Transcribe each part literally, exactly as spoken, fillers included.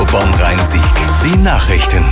Bonn-Rhein-Sieg. Die Nachrichten.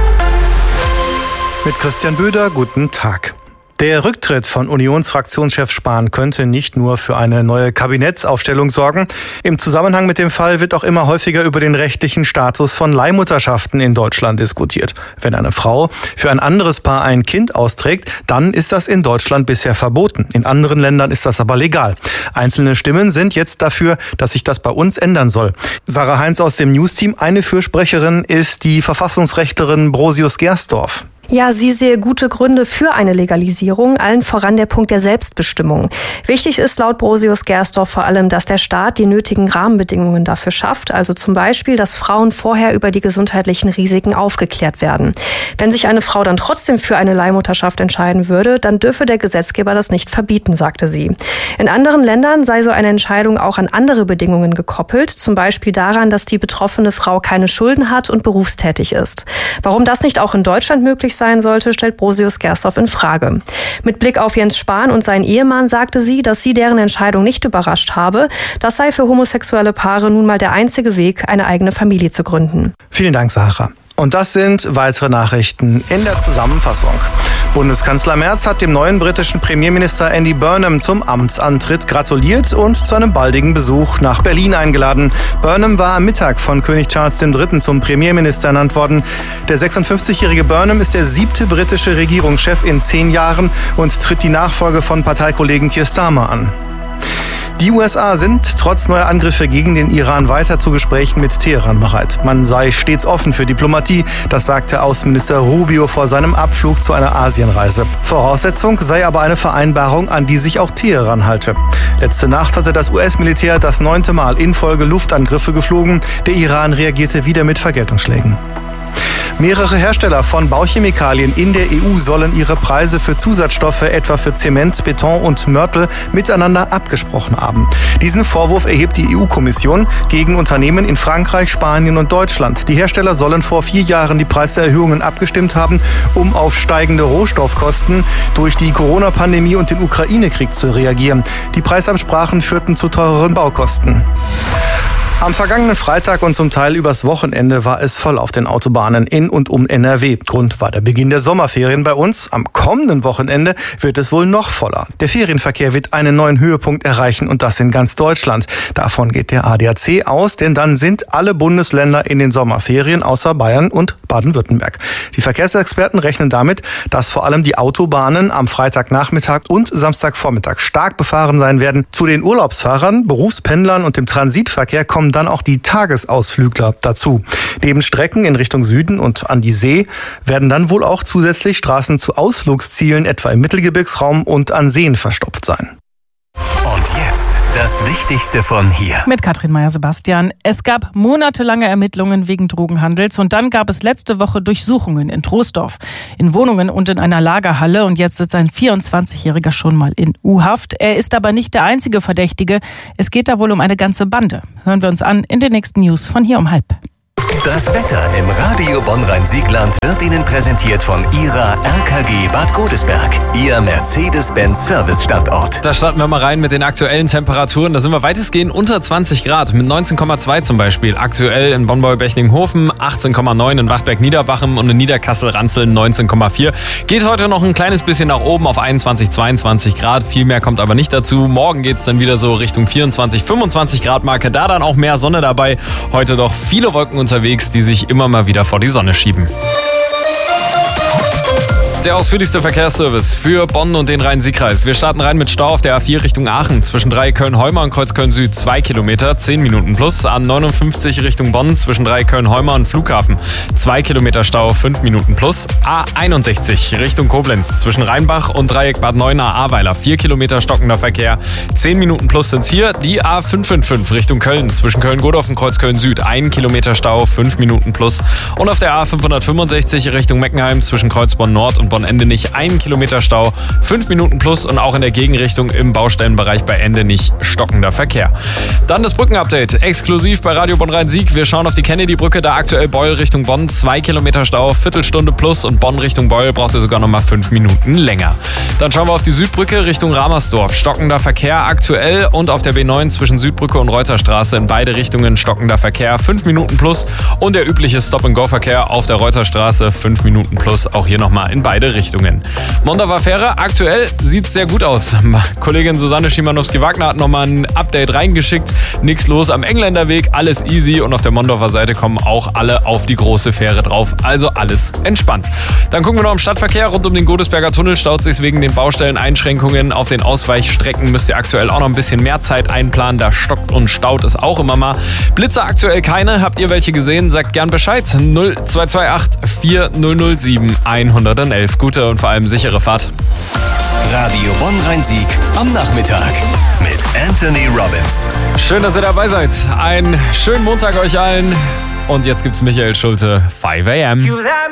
Mit Christian Böder, guten Tag. Der Rücktritt von Unionsfraktionschef Spahn könnte nicht nur für eine neue Kabinettsaufstellung sorgen. Im Zusammenhang mit dem Fall wird auch immer häufiger über den rechtlichen Status von Leihmutterschaften in Deutschland diskutiert. Wenn eine Frau für ein anderes Paar ein Kind austrägt, dann ist das in Deutschland bisher verboten. In anderen Ländern ist das aber legal. Einzelne Stimmen sind jetzt dafür, dass sich das bei uns ändern soll. Sarah Heinz aus dem News-Team, eine Fürsprecherin ist die Verfassungsrechtlerin Brosius Gersdorf. Ja, sie sehe gute Gründe für eine Legalisierung, allen voran der Punkt der Selbstbestimmung. Wichtig ist laut Brosius Gersdorf vor allem, dass der Staat die nötigen Rahmenbedingungen dafür schafft, also zum Beispiel, dass Frauen vorher über die gesundheitlichen Risiken aufgeklärt werden. Wenn sich eine Frau dann trotzdem für eine Leihmutterschaft entscheiden würde, dann dürfe der Gesetzgeber das nicht verbieten, sagte sie. In anderen Ländern sei so eine Entscheidung auch an andere Bedingungen gekoppelt, zum Beispiel daran, dass die betroffene Frau keine Schulden hat und berufstätig ist. Warum das nicht auch in Deutschland möglich sein sollte, stellt Brosius Gersdorf in Frage. Mit Blick auf Jens Spahn und seinen Ehemann sagte sie, dass sie deren Entscheidung nicht überrascht habe. Das sei für homosexuelle Paare nun mal der einzige Weg, eine eigene Familie zu gründen. Vielen Dank, Sarah. Und das sind weitere Nachrichten in der Zusammenfassung. Bundeskanzler Merz hat dem neuen britischen Premierminister Andy Burnham zum Amtsantritt gratuliert und zu einem baldigen Besuch nach Berlin eingeladen. Burnham war am Mittag von König Charles der Dritte zum Premierminister ernannt worden. Der sechsundfünfzigjährige Burnham ist der siebte britische Regierungschef in zehn Jahren und tritt die Nachfolge von Parteikollegen Keir Starmer an. Die U S A sind trotz neuer Angriffe gegen den Iran weiter zu Gesprächen mit Teheran bereit. Man sei stets offen für Diplomatie, das sagte Außenminister Rubio vor seinem Abflug zu einer Asienreise. Voraussetzung sei aber eine Vereinbarung, an die sich auch Teheran halte. Letzte Nacht hatte das U S-Militär das neunte Mal in Folge Luftangriffe geflogen. Der Iran reagierte wieder mit Vergeltungsschlägen. Mehrere Hersteller von Bauchemikalien in der E U sollen ihre Preise für Zusatzstoffe, etwa für Zement, Beton und Mörtel, miteinander abgesprochen haben. Diesen Vorwurf erhebt die E U-Kommission gegen Unternehmen in Frankreich, Spanien und Deutschland. Die Hersteller sollen vor vier Jahren die Preiserhöhungen abgestimmt haben, um auf steigende Rohstoffkosten durch die Corona-Pandemie und den Ukraine-Krieg zu reagieren. Die Preisabsprachen führten zu teureren Baukosten. Am vergangenen Freitag und zum Teil übers Wochenende war es voll auf den Autobahnen in und um N R W. Grund war der Beginn der Sommerferien bei uns. Am kommenden Wochenende wird es wohl noch voller. Der Ferienverkehr wird einen neuen Höhepunkt erreichen und das in ganz Deutschland. Davon geht der A D A C aus, denn dann sind alle Bundesländer in den Sommerferien außer Bayern und Baden-Württemberg. Die Verkehrsexperten rechnen damit, dass vor allem die Autobahnen am Freitagnachmittag und Samstagvormittag stark befahren sein werden. Zu den Urlaubsfahrern, Berufspendlern und dem Transitverkehr kommen dann auch die Tagesausflügler dazu. Neben Strecken in Richtung Süden und an die See werden dann wohl auch zusätzlich Straßen zu Ausflugszielen, etwa im Mittelgebirgsraum und an Seen verstopft sein. Und jetzt das Wichtigste von hier. Mit Katrin Meyer-Sebastian. Es gab monatelange Ermittlungen wegen Drogenhandels und dann gab es letzte Woche Durchsuchungen in Troisdorf, in Wohnungen und in einer Lagerhalle. Und jetzt sitzt ein vierundzwanzigjähriger schon mal in U-Haft. Er ist aber nicht der einzige Verdächtige. Es geht da wohl um eine ganze Bande. Hören wir uns an in den nächsten News von hier um halb. Das Wetter im Radio Bonn-Rhein-Siegland wird Ihnen präsentiert von Ihrer R K G Bad Godesberg, Ihr Mercedes-Benz-Service-Standort. Da starten wir mal rein mit den aktuellen Temperaturen. Da sind wir weitestgehend unter zwanzig Grad, mit neunzehn Komma zwei zum Beispiel. Aktuell in Bonn-Bechling-Hofen, achtzehn Komma neun in Wachtberg-Niederbachem und in Niederkassel-Ranzeln neunzehn Komma vier. Geht heute noch ein kleines bisschen nach oben auf einundzwanzig, zweiundzwanzig Grad. Viel mehr kommt aber nicht dazu. Morgen geht es dann wieder so Richtung vierundzwanzig, fünfundzwanzig Grad Marke. Da dann auch mehr Sonne dabei. Heute doch viele Wolken unterwegs, die sich immer mal wieder vor die Sonne schieben. Der ausführlichste Verkehrsservice für Bonn und den Rhein-Sieg-Kreis. Wir starten rein mit Stau auf der A vier Richtung Aachen. Zwischen Dreiecköln-Heumer und Kreuzköln-Süd zwei Kilometer, zehn Minuten plus. A neunundfünfzig Richtung Bonn zwischen Dreiecköln-Heumer und Flughafen. zwei Kilometer Stau, fünf Minuten plus. A einundsechzig Richtung Koblenz zwischen Rheinbach und Dreieck Bad Neuenahr-Ahrweiler. vier Kilometer stockender Verkehr, zehn Minuten plus sind's hier. Die A fünf fünf fünf Richtung Köln zwischen Köln-Godorf und Kreuzköln-Süd. ein Kilometer Stau, fünf Minuten plus. Und auf der A fünfhundertfünfundsechzig Richtung Meckenheim zwischen Kreuzborn Nord und Richtung Bonn-Endenich ein Kilometer Stau, fünf Minuten plus und auch in der Gegenrichtung im Baustellenbereich bei Endenich stockender Verkehr. Dann das Brückenupdate, exklusiv bei Radio Bonn-Rhein-Sieg. Wir schauen auf die Kennedy-Brücke, da aktuell Beul Richtung Bonn, zwei Kilometer Stau, Viertelstunde plus und Bonn Richtung Beul braucht ihr sogar noch mal fünf Minuten länger. Dann schauen wir auf die Südbrücke Richtung Ramersdorf, stockender Verkehr aktuell und auf der B neun zwischen Südbrücke und Reuterstraße in beide Richtungen stockender Verkehr, fünf Minuten plus und der übliche Stop-and-Go-Verkehr auf der Reuterstraße, fünf Minuten plus, auch hier nochmal in beide Richtungen. Mondorfer Fähre, aktuell sieht es sehr gut aus. Kollegin Susanne Schimanowski-Wagner hat nochmal ein Update reingeschickt. Nichts los am Engländerweg, alles easy und auf der Mondorfer Seite kommen auch alle auf die große Fähre drauf. Also alles entspannt. Dann gucken wir noch im Stadtverkehr. Rund um den Godesberger Tunnel staut sich wegen den Baustelleneinschränkungen. Auf den Ausweichstrecken müsst ihr aktuell auch noch ein bisschen mehr Zeit einplanen. Da stockt und staut es auch immer mal. Blitze aktuell keine. Habt ihr welche gesehen? Sagt gern Bescheid. null zwei zwei acht vier null null sieben eins eins eins. Gute und vor allem sichere Fahrt. Radio Bonn-Rhein-Sieg am Nachmittag mit Anthony Robbins. Schön, dass ihr dabei seid. Einen schönen Montag euch allen. Und jetzt gibt's Michael Schulte, five a m